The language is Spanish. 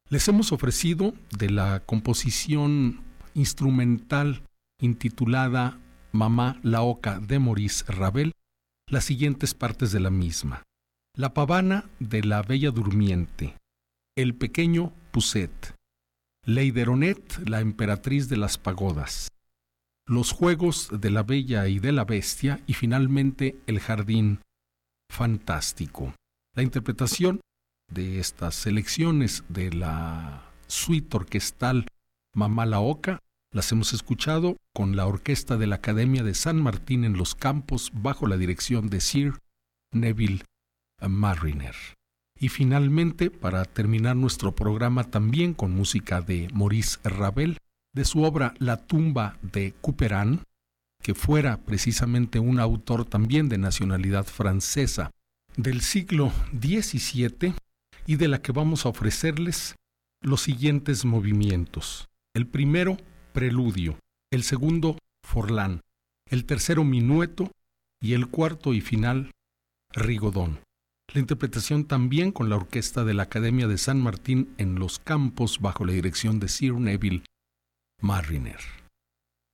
Les hemos ofrecido de la composición instrumental intitulada Mamá la Oca de Maurice Ravel las siguientes partes de la misma: La pavana de la Bella Durmiente, El pequeño Pousset, Leideronet, la emperatriz de las pagodas, Los juegos de la Bella y de la Bestia y finalmente El jardín fantástico. La interpretación de estas selecciones de la suite orquestal Mamá la Oca las hemos escuchado con la orquesta de la Academia de San Martín en los Campos bajo la dirección de Sir Neville Marriner. Y finalmente, para terminar nuestro programa también con música de Maurice Ravel, de su obra La tumba de Couperin, que fuera precisamente un autor también de nacionalidad francesa del siglo XVII, y de la que vamos a ofrecerles los siguientes movimientos. El primero, preludio; el segundo, forlán; el tercero, minueto; y el cuarto y final, rigodón. La interpretación también con la orquesta de la Academia de San Martín en los Campos bajo la dirección de Sir Neville Marriner.